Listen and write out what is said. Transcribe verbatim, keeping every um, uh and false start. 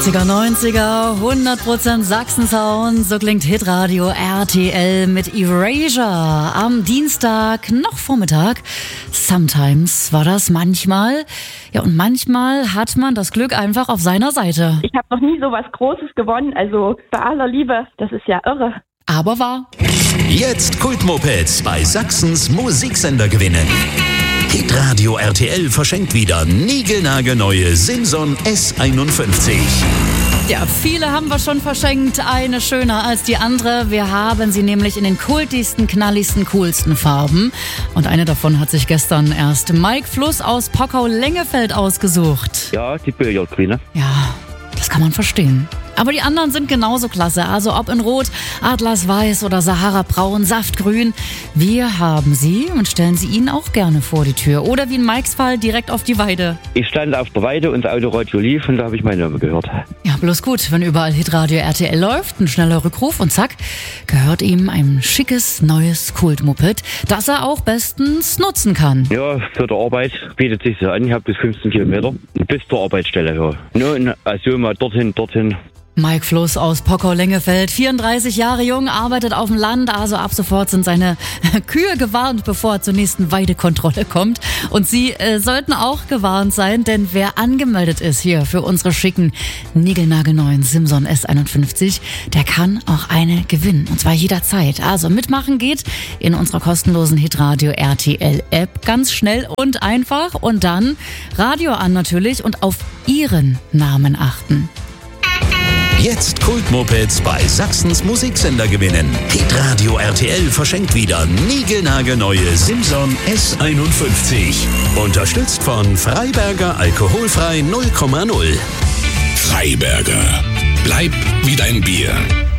achtziger, neunziger, hundert Prozent Sachsen-Sound, so klingt Hitradio R T L mit Erasure am Dienstag, noch Vormittag. Sometimes war das manchmal. Ja, und manchmal hat man das Glück einfach auf seiner Seite. Ich habe noch nie so was Großes gewonnen, also bei aller Liebe, das ist ja irre. Aber wahr. Jetzt Kultmopeds bei Sachsens Musiksender gewinnen. Hitradio R T L verschenkt wieder niegelnagelneue Simson S einundfünfzig. Ja, viele haben wir schon verschenkt, eine schöner als die andere. Wir haben sie nämlich in den kultigsten, knalligsten, coolsten Farben. Und eine davon hat sich gestern erst Mike Fluss aus Pockau-Lengefeld ausgesucht. Ja, die Billardgrüne. Ja, das kann man verstehen. Aber die anderen sind genauso klasse, also ob in Rot, Atlasweiß oder Sahara-Braun, Saftgrün. Wir haben sie und stellen sie Ihnen auch gerne vor die Tür. Oder wie in Mikes Fall direkt auf die Weide. Ich stand auf der Weide und das Autoradio lief und da habe ich meine Nummer gehört. Ja, bloß gut, wenn überall Hitradio R T L läuft, ein schneller Rückruf und zack, gehört ihm ein schickes, neues Kultmoped, das er auch bestens nutzen kann. Ja, für die Arbeit bietet sich so an. Ich habe bis fünfzehn Kilometer bis zur Arbeitsstelle. Ja. Nur also mal dorthin, dorthin. Mike Fluss aus Pockau-Lengefeld, vierunddreißig Jahre jung, arbeitet auf dem Land, also ab sofort sind seine Kühe gewarnt, bevor er zur nächsten Weidekontrolle kommt. Und Sie äh, sollten auch gewarnt sein, denn wer angemeldet ist hier für unsere schicken, niegelnagelneuen Simson S einundfünfzig, der kann auch eine gewinnen. Und zwar jederzeit. Also mitmachen geht in unserer kostenlosen Hitradio R T L App ganz schnell und einfach. Und dann Radio an natürlich und auf Ihren Namen achten. Jetzt Kultmopeds bei Sachsens Musiksender gewinnen. Hitradio R T L verschenkt wieder niegelnagelneue Simson S einundfünfzig. Unterstützt von Freiberger Alkoholfrei null Komma null. Freiberger. Bleib wie dein Bier.